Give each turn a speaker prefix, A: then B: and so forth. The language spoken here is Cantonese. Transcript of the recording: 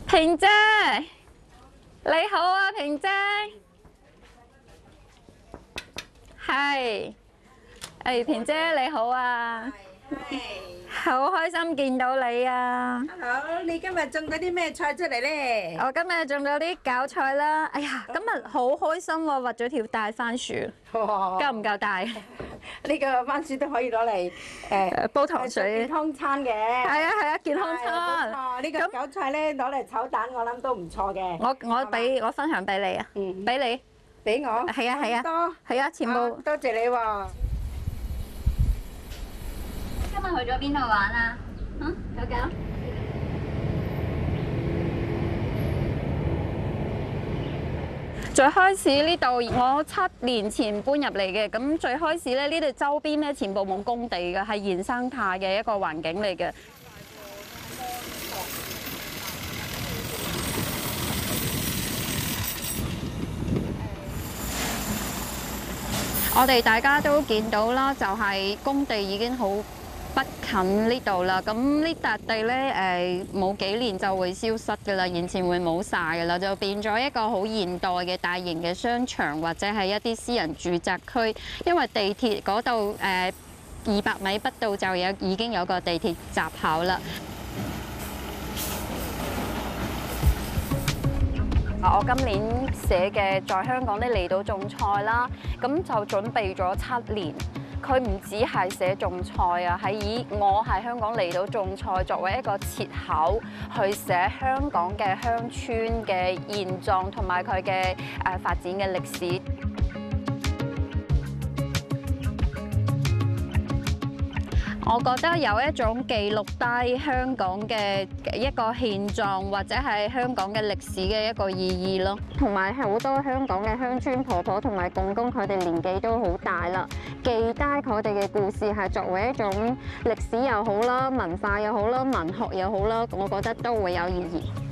A: 平姐，你好啊，平姐。係，平姐你好啊，好開心見到你啊！
B: Hello，你今日種咗啲咩菜出嚟咧？
A: 我今日種咗啲韭菜啦。哎呀，今日好開心喎，挖咗條大番薯，夠唔夠大？
B: 呢個番薯都可以攞嚟
A: 煲糖水。
B: 健康餐嘅。
A: 係啊係啊，健康餐。
B: 哦，呢個韭菜咧攞嚟炒蛋，我諗都唔錯嘅。
A: 我分享俾你啊，俾你。
B: 俾我。
A: 係啊係啊。
B: 多。
A: 係啊，全部。
B: 多謝你喎。
A: 今日去咗邊度玩啊？九九。最開始呢度我7年前搬入嚟嘅，咁最開始咧呢度周邊咧全部冇工地嘅，係原生態嘅一個環境嚟嘅。我哋大家都見到啦，就係工地已經好不近呢度啦。咁呢笪地咧冇幾年就會消失㗎啦，完全會冇晒㗎啦，就變咗一個好現代嘅大型嘅商場或者係一啲私人住宅區。因為地鐵嗰度200米不到就已經有個地鐵閘口啦。我今年寫嘅在香港的離島種菜啦，咁就準備咗7年。佢唔止係寫種菜啊，係以我係香港離島種菜作為一個切口去寫香港嘅鄉村嘅現狀同埋佢嘅發展嘅歷史。我覺得有一種記錄低香港嘅一個現狀，或者係香港嘅歷史嘅一個意義咯。同埋好多香港嘅鄉村婆婆同埋公公，佢哋年紀都好大啦，記低佢哋嘅故事係作為一種歷史又好啦、文化又好啦、文學又好啦，我覺得都會有意義。